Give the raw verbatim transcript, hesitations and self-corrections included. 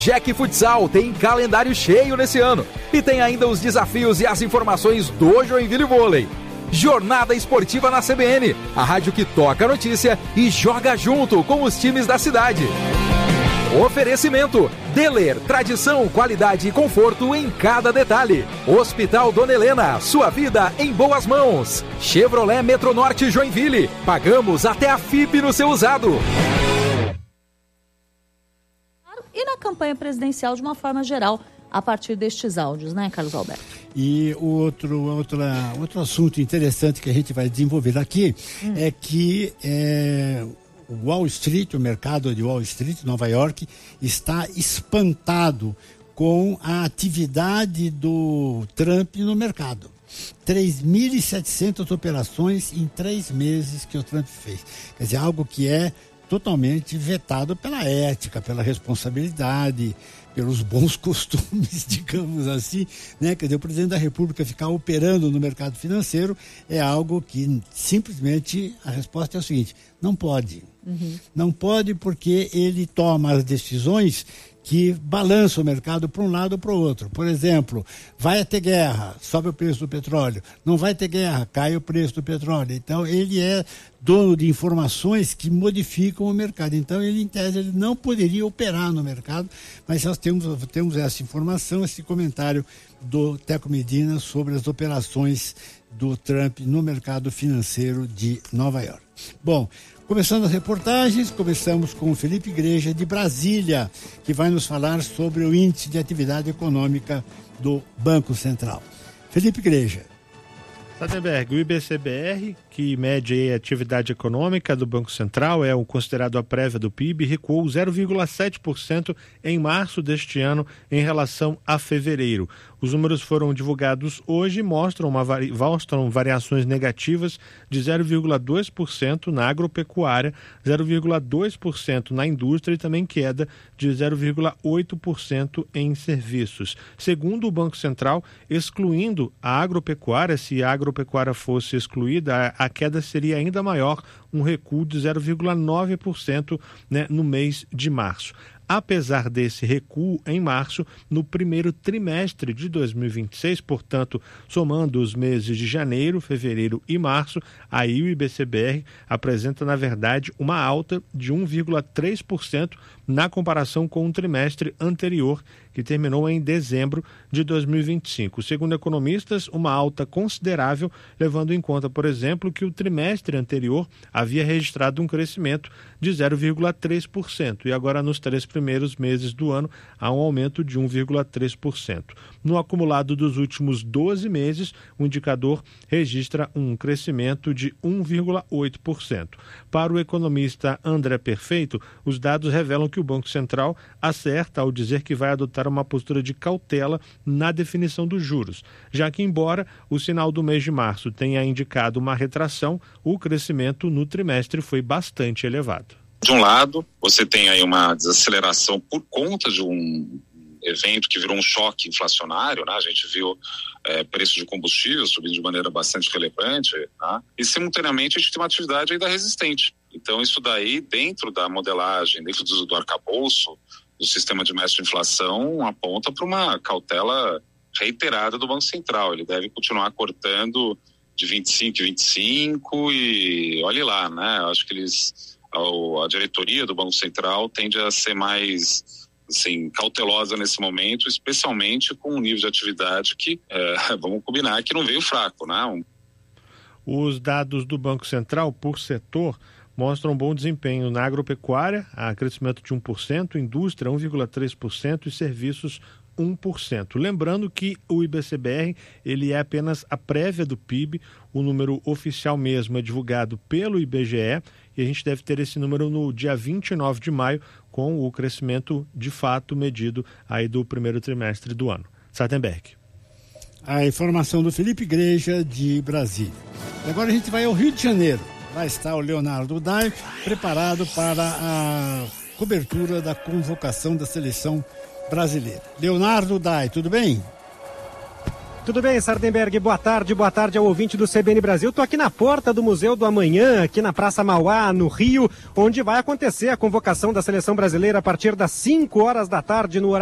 Jack Futsal tem calendário cheio nesse ano e tem ainda os desafios e as informações do Joinville Vôlei. Jornada Esportiva na C B N, a rádio que toca a notícia e joga junto com os times da cidade. Oferecimento: Deler, tradição, qualidade e conforto em cada detalhe. Hospital Dona Helena, sua vida em boas mãos. Chevrolet Metronorte Joinville, pagamos até a F I P no seu usado. E na campanha presidencial de uma forma geral, a partir destes áudios, né, Carlos Alberto? E o outro, outra, outro assunto interessante que a gente vai desenvolver aqui hum. é que é, o Wall Street, o mercado de Wall Street, Nova York, está espantado com a atividade do Trump no mercado. três mil e setecentas operações em três meses que o Trump fez. Quer dizer, algo que é totalmente vetado pela ética, pela responsabilidade, pelos bons costumes, digamos assim, né? Quer dizer, o presidente da República ficar operando no mercado financeiro é algo que simplesmente a resposta é o seguinte: não pode. Uhum. Não pode, porque ele toma as decisões que balançam o mercado para um lado ou para o outro. Por exemplo, vai ter guerra, sobe o preço do petróleo. Não vai ter guerra, cai o preço do petróleo. Então, ele é dono de informações que modificam o mercado. Então, ele, em tese, ele não poderia operar no mercado, mas nós temos, temos essa informação, esse comentário do Teco Medina sobre as operações do Trump no mercado financeiro de Nova York. Bom, começando as reportagens, começamos com o Felipe Igreja, de Brasília, que vai nos falar sobre o índice de atividade econômica do Banco Central. Felipe Igreja. Satenberg, o I B C B R, que mede a atividade econômica do Banco Central, é o considerado a prévia do P I B, recuou zero vírgula sete por cento em março deste ano em relação a fevereiro. Os números foram divulgados hoje e mostram, uma vari... mostram variações negativas de zero vírgula dois por cento na agropecuária, zero vírgula dois por cento na indústria e também queda de zero vírgula oito por cento em serviços. Segundo o Banco Central, excluindo a agropecuária, se a agropecuária fosse excluída, a queda seria ainda maior, um recuo de zero vírgula nove por cento, né, no mês de março. Apesar desse recuo em março, no primeiro trimestre de dois mil e vinte e seis, portanto, somando os meses de janeiro, fevereiro e março, aí o I B C B R apresenta, na verdade, uma alta de um vírgula três por cento na comparação com o trimestre anterior, que terminou em dezembro de dois mil e vinte e cinco. Segundo economistas, uma alta considerável, levando em conta, por exemplo, que o trimestre anterior havia registrado um crescimento de zero vírgula três por cento e agora nos três primeiros meses do ano há um aumento de um vírgula três por cento. No acumulado dos últimos doze meses, o indicador registra um crescimento de um vírgula oito por cento. Para o economista André Perfeito, os dados revelam que o Banco Central acerta ao dizer que vai adotar uma postura de cautela na definição dos juros, já que, embora o sinal do mês de março tenha indicado uma retração, o crescimento no trimestre foi bastante elevado. De um lado, você tem aí uma desaceleração por conta de um evento que virou um choque inflacionário, né? A gente viu é, preço de combustível subindo de maneira bastante relevante, né? E simultaneamente a gente tem uma atividade ainda resistente. Então isso daí, dentro da modelagem, dentro do, do arcabouço, do sistema de mestre de inflação, aponta para uma cautela reiterada do Banco Central. Ele deve continuar cortando de vinte e cinco em vinte e cinco e olhe lá, né? Acho que eles, a, a diretoria do Banco Central tende a ser mais, assim, cautelosa nesse momento, especialmente com um nível de atividade que, é, vamos combinar, que não veio fraco, né? Um... Os dados do Banco Central por setor mostram um bom desempenho na agropecuária, há crescimento de um por cento, indústria um vírgula três por cento e serviços um por cento. Lembrando que o I B C B R ele é apenas a prévia do P I B, o número oficial mesmo é divulgado pelo I B G E e a gente deve ter esse número no dia vinte e nove de maio com o crescimento de fato medido aí do primeiro trimestre do ano. Satenberg. A informação do Felipe Igreja de Brasília. E agora a gente vai ao Rio de Janeiro. Lá está o Leonardo Dai, preparado para a cobertura da convocação da seleção brasileira. Leonardo Dai, tudo bem? Tudo bem, Sardenberg? Boa tarde, boa tarde ao ouvinte do C B N Brasil. Estou aqui na porta do Museu do Amanhã, aqui na Praça Mauá, no Rio, onde vai acontecer a convocação da Seleção Brasileira a partir das cinco horas da tarde no horário